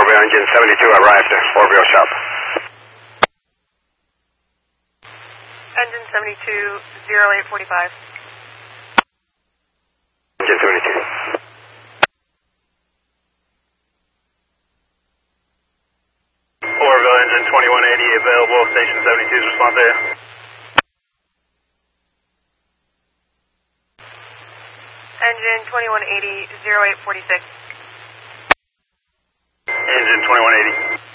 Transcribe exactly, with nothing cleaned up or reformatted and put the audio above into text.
Orville engine seventy-two arrived at Orville shop. Engine seventy-two, zero eight forty-five. Engine seventy-two. Orville engine twenty-one eighty available, station seventy-two's response area. Engine twenty-one eighty, zero eight forty-six. Engine twenty-one eighty.